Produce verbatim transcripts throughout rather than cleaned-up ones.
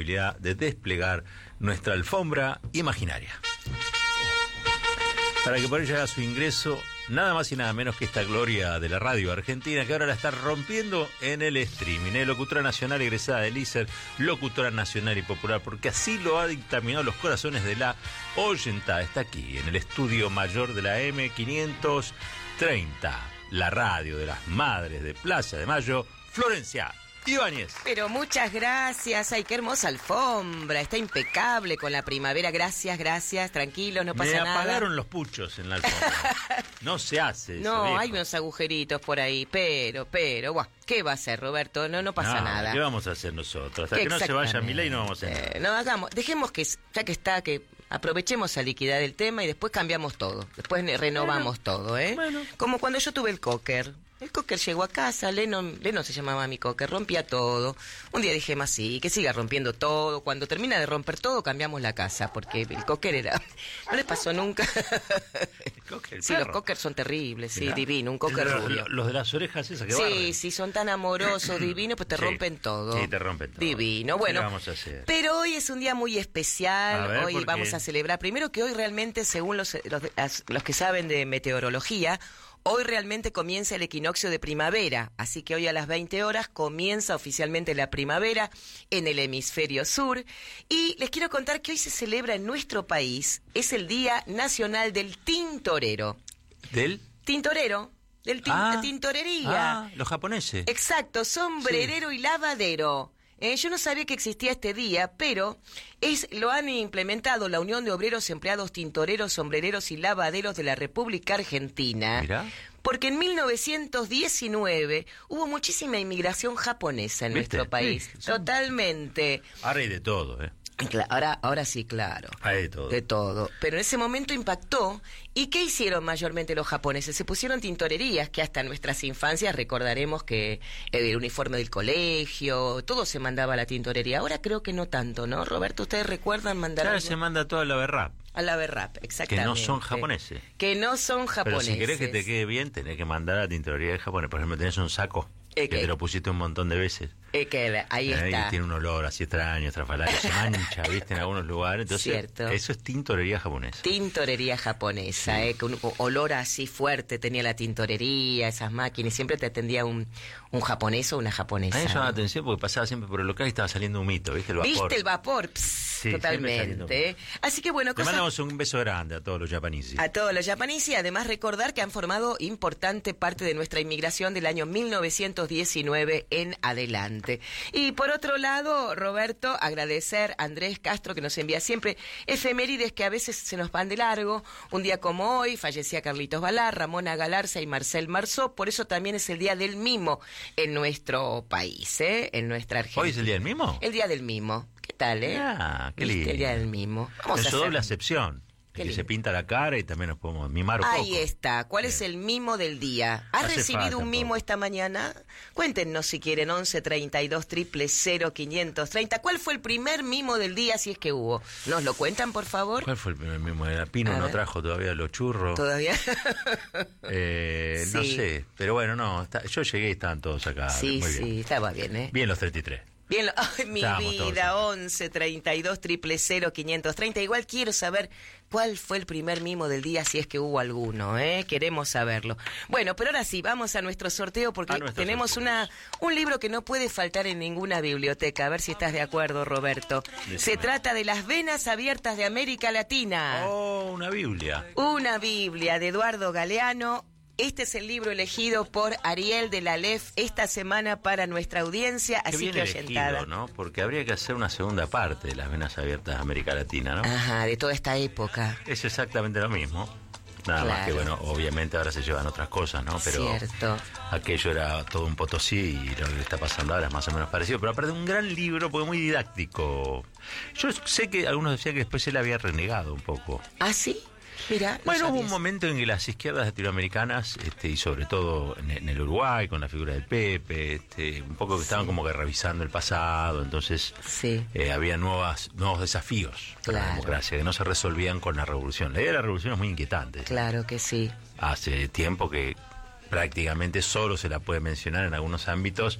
posibilidad de desplegar nuestra alfombra imaginaria. Para que por ello haga su ingreso, nada más y nada menos que esta gloria de la radio argentina, que ahora la está rompiendo en el streaming, ¿eh? Locutora nacional egresada del I S E R, locutora nacional y popular, porque así lo ha dictaminado los corazones de la oyentada. Está aquí, en el estudio mayor de la M quinientos treinta, la radio de las madres de Plaza de Mayo, Florencia Ibáñez. Pero muchas gracias. Ay, qué hermosa alfombra. Está impecable con la primavera. Gracias, gracias. Tranquilo, no pasa Me nada. Me apagaron los puchos en la alfombra. No se hace eso, No, viejo. hay unos agujeritos por ahí. Pero, pero, buah, ¿qué va a hacer, Roberto? No, no pasa no, nada. ¿Qué vamos a hacer nosotros? Hasta que no se vaya Milei no vamos a hacer nada. No, hagamos, dejemos que, ya que está, que aprovechemos a liquidar el tema y después cambiamos todo. Después renovamos bueno, todo, ¿eh? Bueno. Como cuando yo tuve el Cocker. El Cocker llegó a casa, Lennon, Lennon se llamaba mi Cocker, rompía todo. Un día dije, más sí, que siga rompiendo todo. Cuando termina de romper todo, cambiamos la casa, porque el Cocker era... No le pasó nunca. El Cocker, el sí, perro. Los Cocker son terribles, Mirá. sí, divino, un Cocker los, rubio. Los de las orejas esas que Sí, barren. sí, son tan amorosos, divinos, pues te sí. rompen todo. Sí, te rompen todo. Divino, bueno. ¿Qué vamos a hacer? Pero hoy es un día muy especial, a ver, hoy vamos a celebrar, primero que hoy realmente, según los, los, los que saben de meteorología, hoy realmente comienza el equinoccio de primavera, así que hoy a las veinte horas comienza oficialmente la primavera en el hemisferio sur. Y les quiero contar que hoy se celebra en nuestro país, es el Día Nacional del Tintorero. ¿Del? Tintorero, del tin, ah, tintorería. Ah, los japoneses. Exacto, sombrerero sí. y lavadero. Eh, yo no sabía que existía este día, pero es lo han implementado la Unión de Obreros, Empleados, Tintoreros, Sombrereros y Lavaderos de la República Argentina. Mirá. Porque en mil novecientos diecinueve hubo muchísima inmigración japonesa en ¿Viste? nuestro país. Sí, totalmente. Ahora hay de todo, ¿eh? Ahora, ahora sí, claro. Hay de todo. De todo. Pero en ese momento impactó. ¿Y qué hicieron mayormente los japoneses? Se pusieron tintorerías, que hasta en nuestras infancias recordaremos que el uniforme del colegio, todo se mandaba a la tintorería. Ahora creo que no tanto, ¿no? Roberto, ¿ustedes recuerdan mandar Ahora algo? se manda todo a la berrap. A la berrap, exactamente. Que no son japoneses. Que no son japoneses. Pero si querés que te quede bien, tenés que mandar a la tintorería de Japón. Por ejemplo, tenés un saco que te lo pusiste un montón de veces. Es que ahí eh, está. Y tiene un olor así extraño, estrafalario, se mancha, ¿viste? En algunos lugares. Entonces, cierto. Eso es tintorería japonesa. Tintorería japonesa, sí. eh, con un olor así fuerte tenía la tintorería, esas máquinas. Siempre te atendía un, un japonés o una japonesa. A mí me llamaba la atención porque pasaba siempre por el local y estaba saliendo un mito, ¿viste? El vapor. ¿Viste el vapor? Pss, sí, totalmente. Así que bueno, Le cosas... mandamos un beso grande a todos los japoneses. A todos los japoneses y además recordar que han formado importante parte de nuestra inmigración del año mil novecientos diecinueve en adelante. Y por otro lado, Roberto, agradecer a Andrés Castro que nos envía siempre efemérides que a veces se nos van de largo. Un día como hoy fallecía Carlitos Balar, Ramona Galarza y Marcel Marceau. Por eso también es el Día del Mimo en nuestro país, ¿eh? En nuestra Argentina. ¿Hoy es el Día del Mimo? El Día del Mimo. ¿Qué tal, eh? Ah, qué ¿Viste? lindo. El Día del Mimo. Vamos en a su hacer... doble acepción. Que lindo. Se pinta la cara y también nos podemos mimar un Ahí poco. Ahí está. ¿Cuál Bien. es el mimo del día? ¿Has Hace recibido falta un mimo poco. esta mañana? Cuéntenos si quieren, once treinta y dos, cero cero cero, quinientos treinta. ¿Cuál fue el primer mimo del día, si es que hubo? ¿Nos lo cuentan, por favor? ¿Cuál fue el primer mimo? Era Pino, A no ver. trajo todavía los churros. ¿Todavía? Eh, No Sí. sé, pero bueno, no. Está, yo llegué y estaban todos acá. sí, muy sí, bien. estaba bien, ¿eh? Bien los treinta y tres. Bien, lo- ay, mi Estábamos todos vida, acá. once treinta y dos, cero cero cero, quinientos treinta. Igual quiero saber cuál fue el primer mimo del día, si es que hubo alguno, ¿eh? Queremos saberlo. Bueno, pero ahora sí, vamos a nuestro sorteo porque A nuestro tenemos sorteo. una un libro que no puede faltar en ninguna biblioteca. A ver si estás de acuerdo, Roberto. Decime. Se trata de Las Venas Abiertas de América Latina. Oh, una Biblia. Una Biblia de Eduardo Galeano. Este es el libro elegido por Ariel de la Lef esta semana para nuestra audiencia, Qué así bien que elegido, oyentada. ¿no? Porque habría que hacer una segunda parte de Las Venas Abiertas de América Latina, ¿no? Ajá, de toda esta época. Es exactamente lo mismo. Nada Claro. más que, bueno, obviamente ahora se llevan otras cosas, ¿no? Pero Cierto. aquello era todo un Potosí y lo que le está pasando ahora es más o menos parecido. Pero aparte, un gran libro, porque muy didáctico. Yo sé que algunos decían que después él había renegado un poco. ¿Ah, sí? Mira, no Bueno, hubo un sabías. momento en que las izquierdas latinoamericanas, este, y sobre todo en, en el Uruguay, con la figura del Pepe, este, un poco que estaban como que revisando el pasado, entonces Sí. eh, había nuevas, nuevos desafíos para la Claro. democracia que no se resolvían con la revolución. La idea de la revolución es muy inquietante. Claro que sí. Hace tiempo que prácticamente solo se la puede mencionar en algunos ámbitos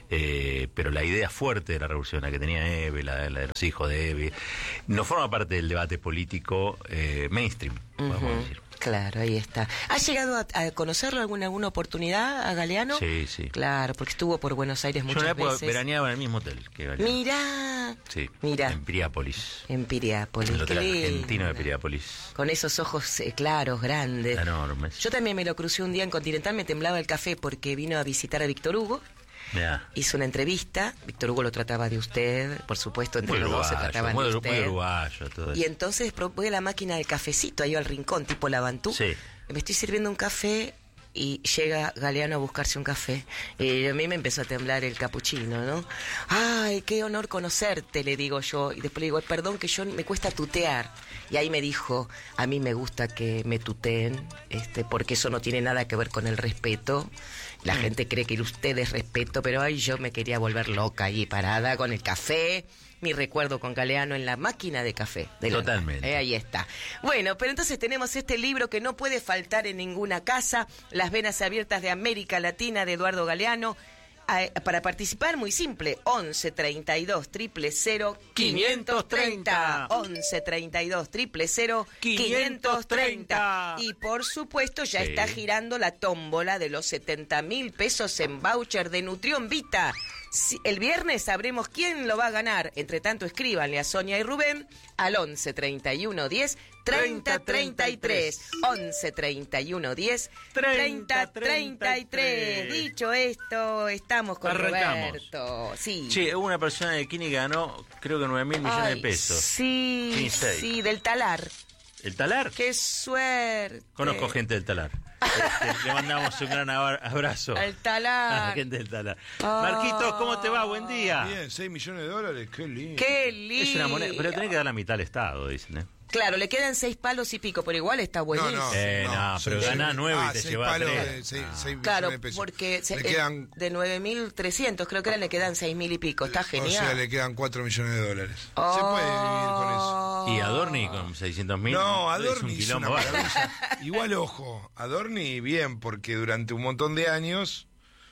Eh, pero la idea fuerte de la revolución, la que tenía Eve, la, la de los hijos de Eve, no forma parte del debate político eh, mainstream, podemos Uh-huh. decir. Claro, ahí está. ¿Has llegado a, a conocerlo alguna, alguna oportunidad a Galeano? Sí, sí. Claro, porque estuvo por Buenos Aires Yo muchas en una época veces. veraneaba en el mismo hotel que Galeano. Mirá. Sí, Mirá. en Piriápolis. En Piriápolis. En el hotel qué lindo. argentino de Piriápolis. Con esos ojos eh, claros, grandes. Enormes. Yo también me lo crucé un día en Continental, me temblaba el café porque vino a visitar a Víctor Hugo. Mirá. Hizo una entrevista, Víctor Hugo lo trataba de usted, por supuesto, entre Muy los dos se uruguayo, trataban muy, de muy usted. uruguayo todo eso. Y entonces pro- voy a la máquina del cafecito, ahí al rincón, tipo Lavantú. Sí. Me estoy sirviendo un café y llega Galeano a buscarse un café. Y a mí me empezó a temblar el capuchino, ¿no? Ay, qué honor conocerte, le digo yo. Y después le digo, perdón que yo me cuesta tutear. Y ahí me dijo, a mí me gusta que me tuteen, este, porque eso no tiene nada que ver con el respeto. La gente cree que usted es respeto, pero ay, yo me quería volver loca ahí parada con el café. Mi recuerdo con Galeano en la máquina de café. De la- Totalmente. Eh, ahí está. Bueno, pero entonces tenemos este libro que no puede faltar en ninguna casa, Las venas abiertas de América Latina, de Eduardo Galeano. Ah, para participar, muy simple, once treinta y dos cero cero quinientos treinta. once treinta y dos cero cero quinientos treinta. Y por supuesto ya Sí. está girando la tómbola de los setenta mil pesos en voucher de Nutrión Vita. Si- el viernes sabremos quién lo va a ganar. Entre tanto, escríbanle a Sonia y Rubén al once treinta y uno diez treinta treinta y tres. once treinta y uno diez treinta treinta y tres. Dicho esto, estamos con Arrancamos. Roberto. Sí. Che, hubo una persona de Kini que ganó, creo que nueve mil millones Ay, de pesos. Sí, Kini seis. sí, del talar. ¿El Talar? ¡Qué suerte! Conozco gente del Talar. Este, le mandamos un gran abra- abrazo El a la talar. gente del Talar. Ah. Marquitos, ¿cómo te va? Buen día. Bien, seis millones de dólares, qué lindo. ¡Qué lindo! Es una moneda, pero tenés que dar la mitad al Estado, dicen, ¿eh? Claro, le quedan seis palos y pico, pero igual está buenísimo. Eh, no, pero seis- ganás nueve y ah, te seis llevas palos tres. de seis- Ah. seis Claro, millones de pesos. porque se- le eh, quedan, de nueve mil trescientos, creo que ahora le quedan seis mil y pico. Está o genial. sea, le quedan cuatro millones de dólares. Oh. Se puede vivir con eso. Y Adorni con seiscientos mil. No, es Adorni un hizo quilombo una bárbaro. maravilla. Igual, ojo, Adorni bien, porque durante un montón de años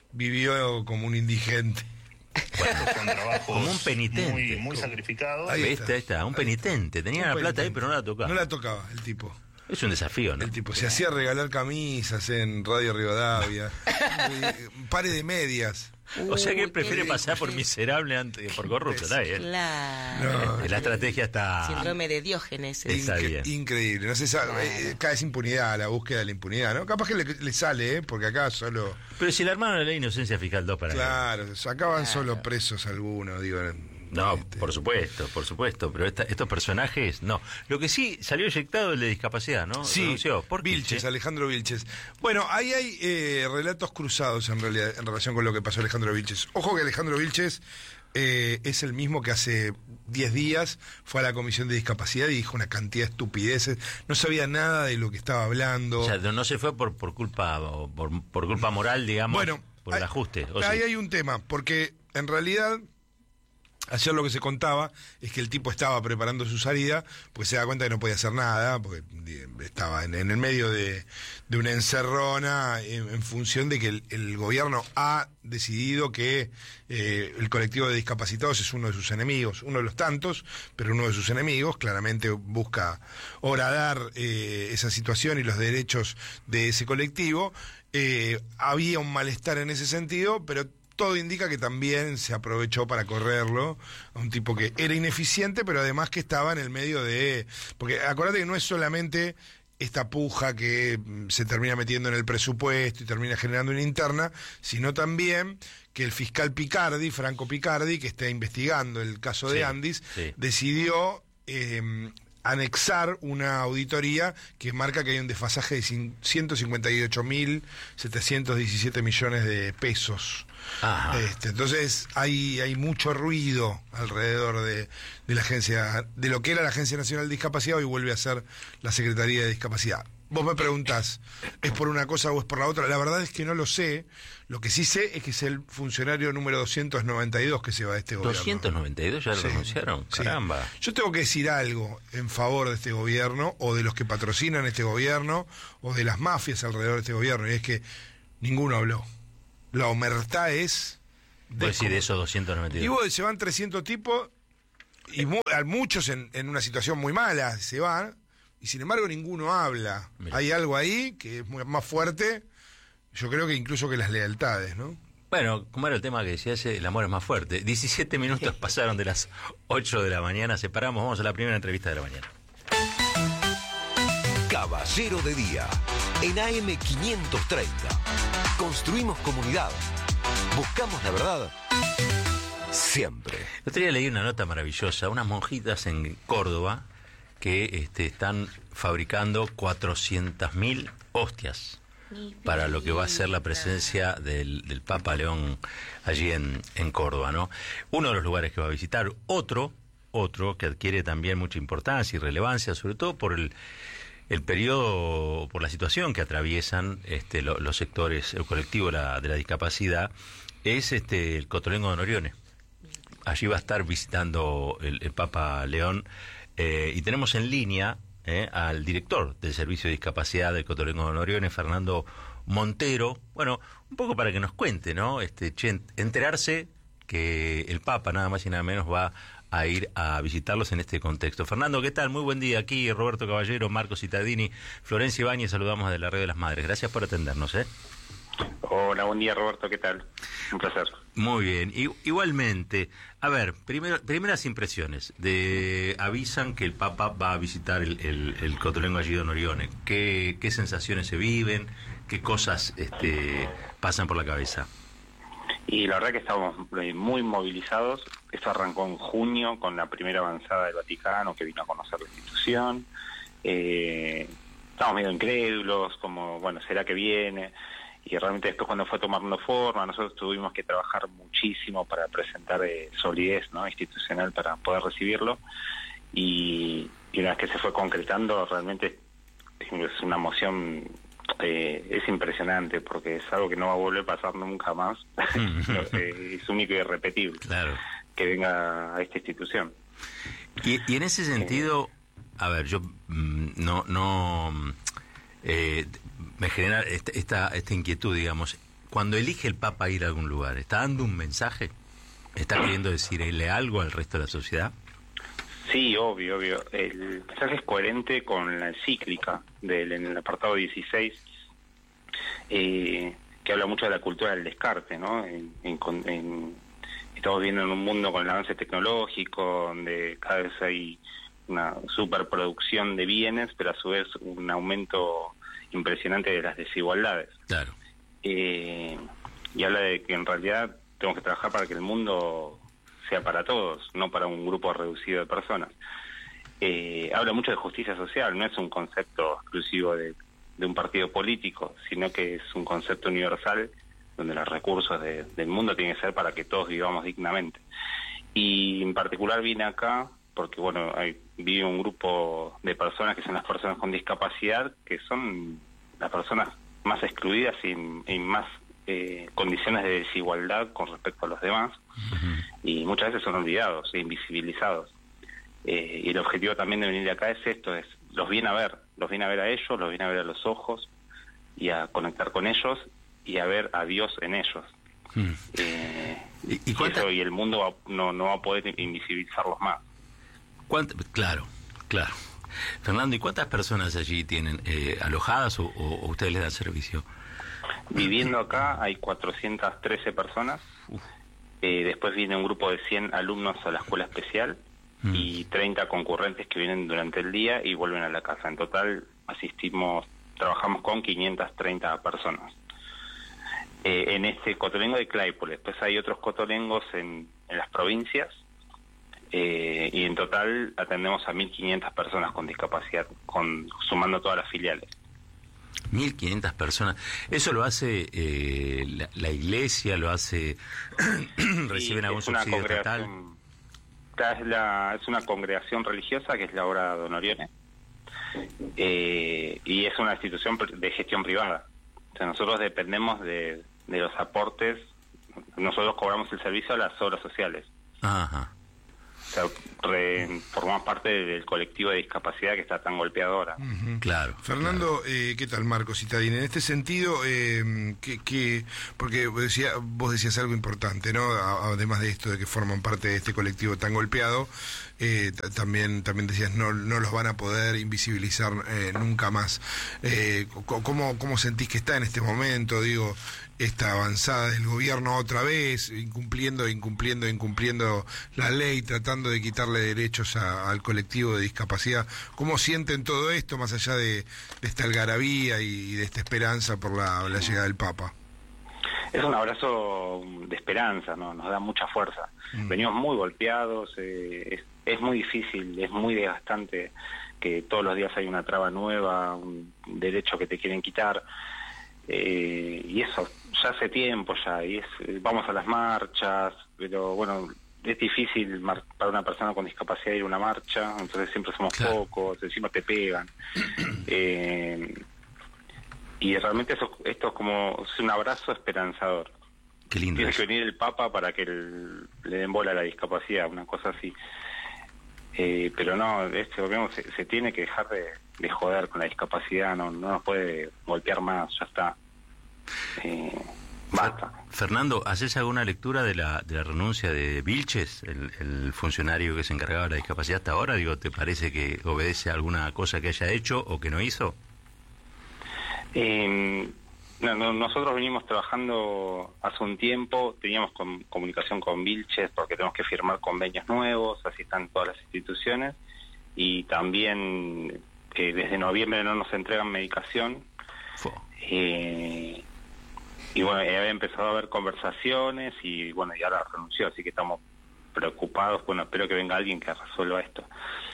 vivió como un indigente. Bueno, son trabajos Como un penitente. muy, muy sacrificados. Ahí ¿Viste? está. Ahí está, un penitente. Tenía la Un plata ahí, penitente. pero no la tocaba. No la tocaba, el tipo. Es un desafío, ¿no? El tipo se hacía regalar camisas en Radio Rivadavia, eh, pare de medias. O sea que Uy, prefiere qué pasar por lindo. miserable antes que por corrupto. Está bien. Claro. No. La estrategia está... Síndrome de Diógenes. Es- Está Incre- bien. Increíble, no se sabe, eh, cada vez impunidad, la búsqueda de la impunidad, ¿no? Capaz que le, le sale, ¿eh? Porque acá solo, Pero si le armaron la ley de inocencia fiscal dos para él. claro, sacaban solo presos algunos, digo. No, este, por supuesto, por supuesto, pero esta- estos personajes, no. Lo que sí, salió eyectado el de discapacidad, ¿no? Sí, Renunció. ¿Por qué, Vilches, che? Alejandro Vilches. Bueno, ahí hay eh, relatos cruzados en realidad en relación con lo que pasó a Alejandro Vilches. Ojo que Alejandro Vilches eh, es el mismo que hace diez días fue a la Comisión de Discapacidad y dijo una cantidad de estupideces. No sabía nada de lo que estaba hablando. O sea, no se fue por, por culpa o por, por culpa moral, digamos, Bueno, por el hay- ajuste. ¿o ahí sí? hay un tema, porque en realidad ayer lo que se contaba es que el tipo estaba preparando su salida, pues se da cuenta que no podía hacer nada, porque di- estaba en, en el medio de, de una encerrona en, en función de que el, el gobierno ha decidido que eh, el colectivo de discapacitados es uno de sus enemigos, uno de los tantos, pero uno de sus enemigos, claramente busca horadar eh, esa situación y los derechos de ese colectivo. Eh, había un malestar en ese sentido, pero todo indica que también se aprovechó para correrlo a un tipo que era ineficiente, pero además que estaba en el medio de... Porque acordate que no es solamente esta puja que mm, se termina metiendo en el presupuesto y termina generando una interna, sino también que el fiscal Picardi, Franco Picardi, que está investigando el caso de Sí, Andis, sí. decidió eh, anexar una auditoría que marca que hay un desfasaje de cin- ciento cincuenta y ocho mil setecientos diecisiete millones de pesos. Ajá. Este, entonces hay, hay mucho ruido alrededor de, de la agencia, de lo que era la Agencia Nacional de Discapacidad, hoy vuelve a ser la Secretaría de Discapacidad. Vos me preguntás, ¿es por una cosa o es por la otra? La verdad es que no lo sé. Lo que sí sé es que es el funcionario número doscientos noventa y dos que se va de este gobierno. ¿doscientos noventa y dos ya lo Sí, renunciaron? sí. Caramba. Yo tengo que decir algo en favor de este gobierno, o de los que patrocinan este gobierno, o de las mafias alrededor de este gobierno, y es que ninguno habló. La omertá es Pues sí, de esos doscientos noventa y dos. Y vos, se van trescientos tipos, y mu muchos en, en una situación muy mala, se van, y sin embargo ninguno habla. Mirá. Hay algo ahí que es muy, más fuerte, yo creo que incluso que las lealtades, ¿no? Bueno, como era el tema que decías, el amor es más fuerte. diecisiete minutos pasaron de las ocho de la mañana, separamos, vamos a la primera entrevista de la mañana. Caballero de Día, en A M quinientos treinta. Construimos comunidad. Buscamos la verdad siempre. El otro día leí una nota maravillosa, unas monjitas en Córdoba que este, están fabricando cuatrocientas mil hostias para lo que va a ser la presencia del, del Papa León allí en, en Córdoba, ¿no? Uno de los lugares que va a visitar, otro, otro que adquiere también mucha importancia y relevancia, sobre todo por el el periodo, por la situación que atraviesan este, lo, los sectores, el colectivo de la, de la discapacidad, es este el Cotolengo de Norione. Allí va a estar visitando el, el Papa León eh, y tenemos en línea eh, al director del Servicio de Discapacidad del Cotolengo de Norione, Fernando Montero. Bueno, un poco para que nos cuente, ¿no? Este, che, enterarse que el Papa nada más y nada menos va a ir a visitarlos en este contexto. Fernando, ¿qué tal? Muy buen día. Aquí Roberto Caballero, Marco Cittadini, Florencia Ibáñez, saludamos de la Red de las Madres. Gracias por atendernos, ¿eh? Hola, buen día, Roberto, ¿qué tal? Un placer. Muy bien. I igualmente, a ver, primero, primeras impresiones. De avisan que el Papa va a visitar el, el, el Cotolengo allí de Norione. ¿Qué, ¿Qué sensaciones se viven? ¿Qué cosas este, pasan por la cabeza? Y la verdad que estamos muy movilizados. Esto arrancó en junio con la primera avanzada del Vaticano que vino a conocer la institución. Eh, estamos medio incrédulos, como, bueno, ¿será que viene? Y realmente después cuando fue tomando forma, nosotros tuvimos que trabajar muchísimo para presentar eh, solidez, ¿no?, institucional para poder recibirlo. Y, y una vez que se fue concretando, realmente es una emoción... Eh, es impresionante porque es algo que no va a volver a pasar nunca más. eh, es único y irrepetible, claro, que venga a esta institución. Y, y en ese sentido, a ver, yo mm, no no eh, me genera esta, esta esta inquietud, digamos, cuando elige el Papa ir a algún lugar, ¿está dando un mensaje? ¿Está queriendo decirle algo al resto de la sociedad? Sí, obvio, obvio. El mensaje es coherente con la encíclica del en el apartado dieciséis, eh, que habla mucho de la cultura del descarte, ¿no? En, en, en, estamos viendo en un mundo con el avance tecnológico, donde cada vez hay una superproducción de bienes, pero a su vez un aumento impresionante de las desigualdades. Claro. Eh, y habla de que en realidad tenemos que trabajar para que el mundo sea para todos, no para un grupo reducido de personas. Eh, habla mucho de justicia social, no es un concepto exclusivo de, de un partido político, sino que es un concepto universal donde los recursos de, del mundo tienen que ser para que todos vivamos dignamente. Y en particular vine acá porque, bueno, hay, vive un grupo de personas que son las personas con discapacidad, que son las personas más excluidas y, y más eh, condiciones de desigualdad con respecto a los demás. Uh-huh. Y muchas veces son olvidados e invisibilizados. Eh, y el objetivo también de venir de acá es esto, es los viene a ver, los viene a ver a ellos, los viene a ver a los ojos y a conectar con ellos y a ver a Dios en ellos. Uh-huh. eh, ¿Y, y, y, eso, y el mundo va, no, no va a poder invisibilizarlos más. Claro, claro. Fernando, ¿y cuántas personas allí tienen eh, alojadas o, o, o ustedes les dan servicio? Viviendo acá hay cuatrocientas trece personas. Eh, después viene un grupo de cien alumnos a la escuela especial mm. y treinta concurrentes que vienen durante el día y vuelven a la casa. En total asistimos, trabajamos con quinientas treinta personas. Eh, en este cotolengo de Claypole. Después hay otros cotolengos en, en las provincias. Eh, y en total atendemos a mil quinientas personas con discapacidad, con sumando todas las filiales. mil quinientas personas. ¿Eso lo hace eh, la, la iglesia? ¿Lo hace? ¿Reciben algún subsidio estatal? Es, la, es una congregación religiosa que es la Obra de Norione. Eh, y es una institución de gestión privada. O sea, nosotros dependemos de, de los aportes. Nosotros cobramos el servicio a las obras sociales. Ajá. O sea, re, formamos parte del colectivo de discapacidad que está tan golpeado ahora. Uh-huh. Claro. Fernando, claro. Eh, ¿qué tal, Marco Citadín? En este sentido, eh, que, que, porque decía, vos decías algo importante, ¿no? A, además de esto de que forman parte de este colectivo tan golpeado, eh, t- también también decías, no no los van a poder invisibilizar eh, nunca más. Eh, ¿cómo, ¿Cómo sentís que está en este momento, digo, esta avanzada del gobierno otra vez, incumpliendo, incumpliendo, incumpliendo la ley, tratando de quitarle derechos a, al colectivo de discapacidad? ¿Cómo sienten todo esto, más allá de, de esta algarabía y, y de esta esperanza por la, la llegada del Papa? Es un abrazo de esperanza, ¿no? Nos da mucha fuerza. Mm. Venimos muy golpeados, eh, es, es muy difícil, es muy desgastante, que todos los días hay una traba nueva, un derecho que te quieren quitar. Eh, y eso ya hace tiempo ya, y es, vamos a las marchas, pero bueno, es difícil mar- para una persona con discapacidad ir a una marcha, entonces siempre somos claro. pocos, encima te pegan. Eh, y realmente eso, esto es como es un abrazo esperanzador. Qué lindo. Tiene que venir el Papa para que el, le den bola a la discapacidad, una cosa así. Eh, pero no, este gobierno se, se tiene que dejar de, de joder con la discapacidad, no, no nos puede golpear más, ya está. Eh, basta. Fernando, ¿haces alguna lectura de la de la renuncia de Vilches, el, el funcionario que se encargaba de la discapacidad hasta ahora? Digo, ¿te parece que obedece a alguna cosa que haya hecho o que no hizo? Eh, no, no, nosotros venimos trabajando hace un tiempo, teníamos com- comunicación con Vilches porque tenemos que firmar convenios nuevos, así están todas las instituciones, y también eh, desde noviembre no nos entregan medicación. Eh, y bueno, había empezado a haber conversaciones y bueno, y ahora renunció, así que estamos preocupados. Bueno, espero que venga alguien que resuelva esto.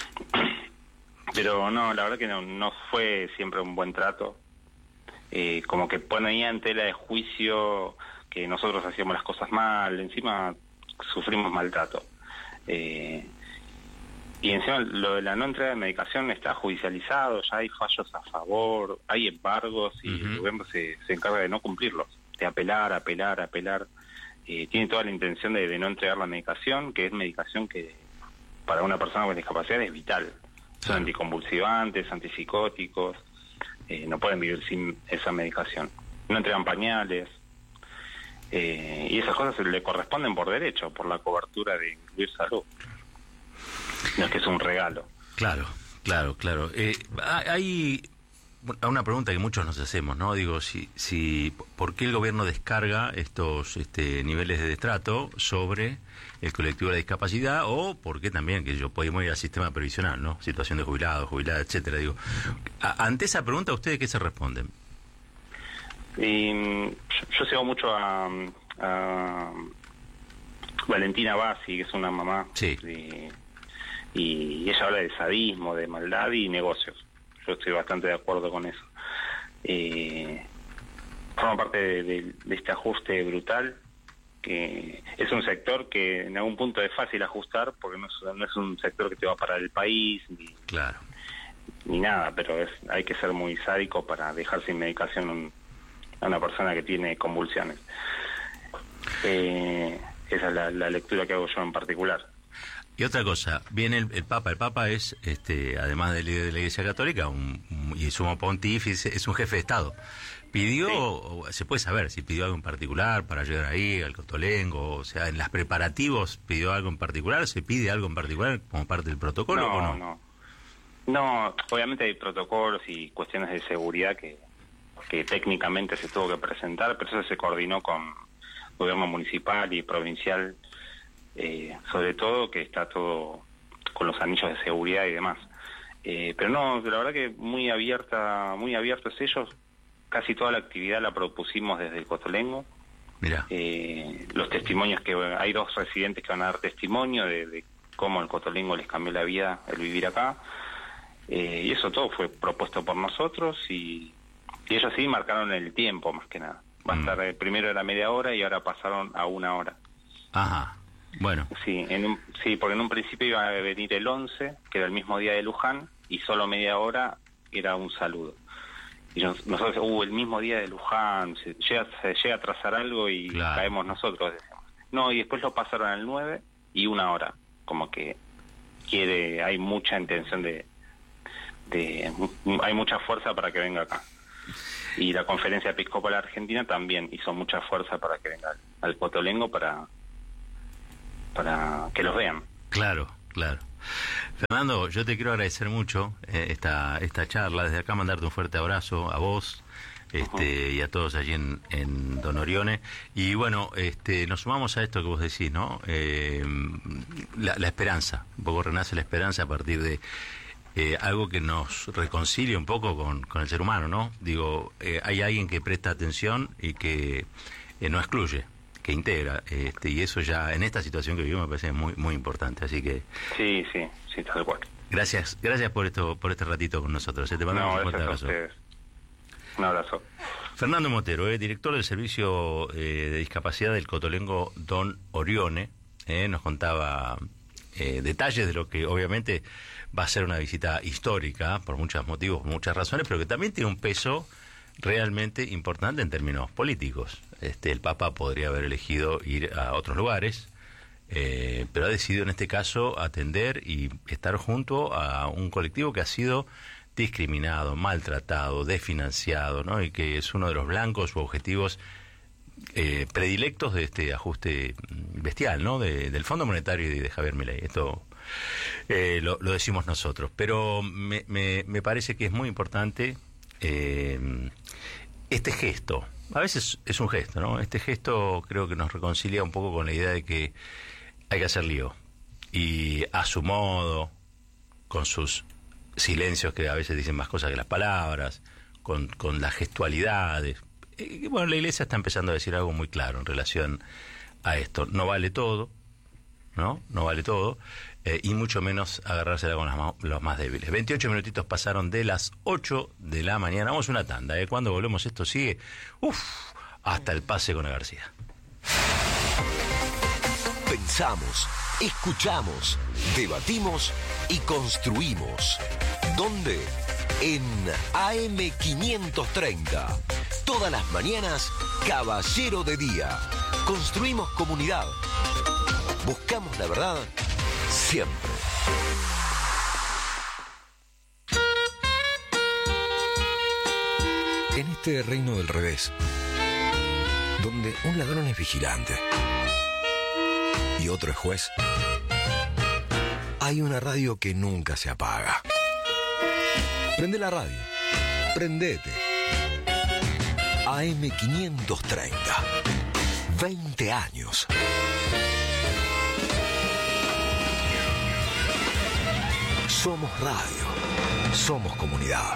Pero no, la verdad que no, no fue siempre un buen trato. Eh, como que ponía en tela de juicio que nosotros hacíamos las cosas mal, encima sufrimos maltrato. Eh, y encima lo de la no entrega de medicación está judicializado, ya hay fallos a favor, hay embargos y uh-huh. el gobierno se, se encarga de no cumplirlos, de apelar, apelar, apelar. Eh, tiene toda la intención de, de no entregar la medicación, que es medicación que para una persona con discapacidad es vital. Son anticonvulsivantes, antipsicóticos. Eh, no pueden vivir sin esa medicación. No entregan pañales. Eh, y esas cosas se le corresponden por derecho, por la cobertura de incluir salud. No es que es un regalo. Claro, claro, claro. Eh, hay una pregunta que muchos nos hacemos, ¿no? Digo, si, si, ¿por qué el gobierno descarga estos este, niveles de destrato sobre el colectivo de la discapacidad? O por qué también, que yo podemos ir al sistema previsional, ¿no? Situación de jubilados, jubiladas, etcétera. Digo, a, ante esa pregunta, ¿ustedes qué se responden? Y, yo, yo sigo mucho a, a Valentina Bassi, que es una mamá. Sí. De, y ella habla de sadismo, de maldad y negocios. Yo estoy bastante de acuerdo con eso. Eh, forma parte de, de, de este ajuste brutal, que es un sector que en algún punto es fácil ajustar, porque no es, no es un sector que te va a parar el país, ni, claro. ni nada, pero es, hay que ser muy sádico para dejar sin medicación un, a una persona que tiene convulsiones. Eh, esa es la, la lectura que hago yo en particular. Y otra cosa, viene el, el Papa. El Papa es, este, además del líder de la Iglesia Católica, un, un, y sumo pontífice, es un jefe de Estado. ¿Pidió, sí. o, se puede saber si pidió algo en particular para llegar ahí, al Cotolengo? O sea, en los preparativos, ¿pidió algo en particular? ¿Se pide algo en particular como parte del protocolo no, o no? No, no. Obviamente hay protocolos y cuestiones de seguridad que, que técnicamente se tuvo que presentar, pero eso se coordinó con gobierno municipal y provincial. Eh, sobre todo que está todo con los anillos de seguridad y demás. Eh, pero no, la verdad que muy abierta, muy abiertos ellos. Casi toda la actividad la propusimos desde el Cotolengo. Mira. Eh, los testimonios que hay dos residentes que van a dar testimonio de, de cómo el Cotolengo les cambió la vida el vivir acá. Eh, y eso todo fue propuesto por nosotros y, y ellos sí marcaron el tiempo más que nada. Va mm. a estar, eh, primero era media hora y ahora pasaron a una hora. Ajá. Bueno. Sí, en un, sí, porque en un principio iba a venir el once, que era el mismo día de Luján, y solo media hora era un saludo. Y nos, nosotros, uh, el mismo día de Luján, se llega, se llega a trazar algo y claro. caemos nosotros. Decimos. No, y después lo pasaron al nueve y una hora, como que quiere, hay mucha intención de, de, hay mucha fuerza para que venga acá. Y la Conferencia Episcopal Argentina también hizo mucha fuerza para que venga al Cotolengo para, para que los vean. Claro, claro. Fernando, yo te quiero agradecer mucho eh, esta esta charla. Desde acá mandarte un fuerte abrazo a vos este, uh-huh. y a todos allí en, en Don Orione. Y bueno, este, nos sumamos a esto que vos decís, ¿no? Eh, la, la esperanza. Un poco renace la esperanza a partir de eh, algo que nos reconcilia un poco con, con el ser humano, ¿no? Digo, eh, hay alguien que presta atención y que eh, no excluye, que integra, este, y eso ya en esta situación que vivimos me parece muy muy importante, así que sí, sí, sí, tal cual. Gracias, gracias por esto, por este ratito con nosotros. Te mandamos no, un fuerte abrazo. Un abrazo. Fernando Motero, eh, director del Servicio eh, de Discapacidad del Cotolengo Don Orione, eh, nos contaba eh, detalles de lo que obviamente va a ser una visita histórica por muchos motivos, por muchas razones, pero que también tiene un peso realmente importante en términos políticos. Este, el Papa podría haber elegido ir a otros lugares, eh, pero ha decidido en este caso atender y estar junto a un colectivo que ha sido discriminado, maltratado, desfinanciado, ¿no? Y que es uno de los blancos u objetivos eh, predilectos de este ajuste bestial, ¿no? De, del Fondo Monetario y de Javier Milei. Esto eh, lo, lo decimos nosotros, pero me, me, me parece que es muy importante eh, este gesto. A veces es un gesto, ¿no? Este gesto creo que nos reconcilia un poco con la idea de que hay que hacer lío. Y a su modo, con sus silencios que a veces dicen más cosas que las palabras, con, con las gestualidades. Y, bueno, la Iglesia está empezando a decir algo muy claro en relación a esto. No vale todo, ¿no? No vale todo. Eh, y mucho menos agarrársela con las, los más débiles. veintiocho minutitos pasaron de las ocho de la mañana. Vamos a una tanda, ¿eh? Cuando volvemos esto sigue, uf, hasta el pase con García. Pensamos, escuchamos, debatimos y construimos. ¿Dónde? En A M quinientos treinta. Todas las mañanas, Caballero de Día. Construimos comunidad. Buscamos la verdad siempre. En este reino del revés, donde un ladrón es vigilante y otro es juez, hay una radio que nunca se apaga. Prende la radio. Prendete. A M quinientos treinta. veinte años. Somos radio. Somos comunidad.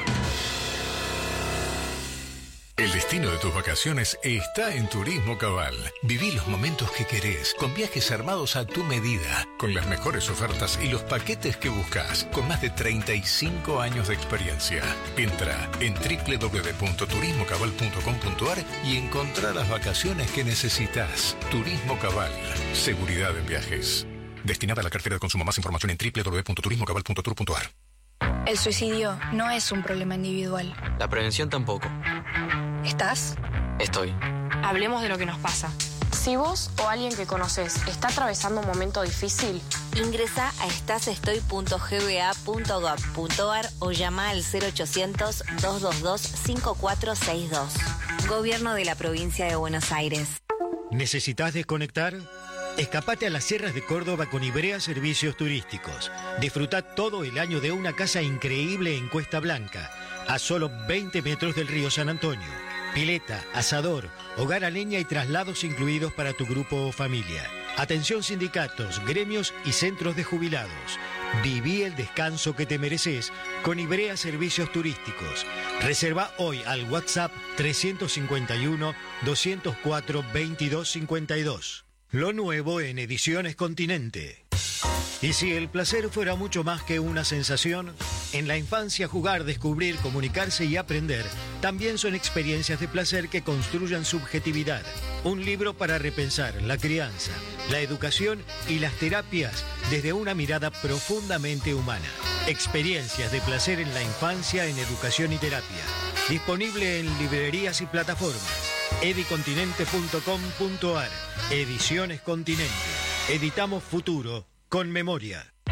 El destino de tus vacaciones está en Turismo Cabal. Viví los momentos que querés, con viajes armados a tu medida, con las mejores ofertas y los paquetes que buscas, con más de treinta y cinco años de experiencia. Entra en doble u doble u doble u punto turismo cabal punto com punto a r y encontrá las vacaciones que necesitas. Turismo Cabal. Seguridad en viajes. Destinada a la cartera de consumo. Más información en doble u doble u doble u punto turismo cabal punto tour punto a r. El suicidio no es un problema individual. La prevención tampoco. ¿Estás? Estoy. Hablemos de lo que nos pasa. Si vos o alguien que conoces está atravesando un momento difícil, ingresa a estasestoy punto g b a punto gov punto a r o llama al cero ochocientos, dos dos dos, cinco cuatro seis dos. Gobierno de la Provincia de Buenos Aires. ¿Necesitas desconectar? Escapate a las sierras de Córdoba con Ivrea Servicios Turísticos. Disfruta todo el año de una casa increíble en Cuesta Blanca, a solo veinte metros del río San Antonio. Pileta, asador, hogar a leña y traslados incluidos para tu grupo o familia. Atención sindicatos, gremios y centros de jubilados. Viví el descanso que te mereces con Ivrea Servicios Turísticos. Reserva hoy al WhatsApp trescientos cincuenta y uno, doscientos cuatro, veintidós cincuenta y dos. Lo nuevo en Ediciones Continente. Y si el placer fuera mucho más que una sensación, en la infancia jugar, descubrir, comunicarse y aprender también son experiencias de placer que construyan subjetividad. Un libro para repensar la crianza, la educación y las terapias desde una mirada profundamente humana. Experiencias de placer en la infancia en educación y terapia. Disponible en librerías y plataformas. edicontinente punto com punto a r. Ediciones Continente. Editamos futuro con memoria.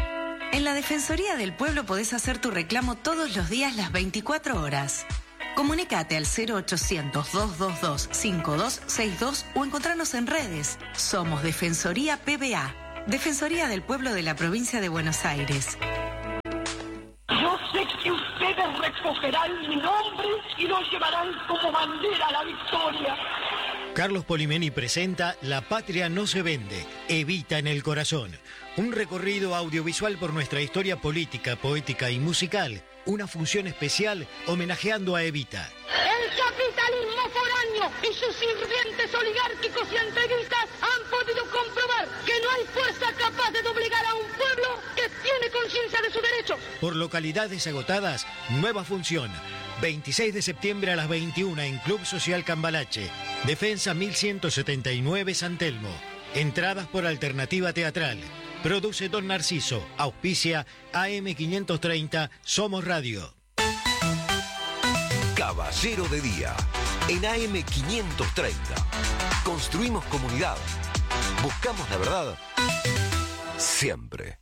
En la Defensoría del Pueblo podés hacer tu reclamo todos los días las veinticuatro horas. Comunicate al cero ochocientos, dos dos dos, cinco dos seis dos o encontrarnos en redes. Somos Defensoría P B A, Defensoría del Pueblo de la Provincia de Buenos Aires. Yo sé que ustedes recogerán mi nombre y lo llevarán como bandera a la victoria. Carlos Polimeni presenta La Patria no se vende, Evita en el corazón. Un recorrido audiovisual por nuestra historia política, poética y musical. Una función especial homenajeando a Evita. El capitalismo foráneo y sus sirvientes oligárquicos y entreguistas han podido comprobar que no hay fuerza capaz de doblegar a un pueblo que tiene conciencia de sus derechos. Por localidades agotadas, nueva función. veintiséis de septiembre a las veintiuna en Club Social Cambalache. Defensa mil ciento setenta y nueve San Telmo. Entradas por alternativa teatral. Produce Don Narciso. Auspicia A M quinientos treinta Somos Radio. Caballero de Día. En A M quinientos treinta. Construimos comunidad. Buscamos la verdad. Siempre.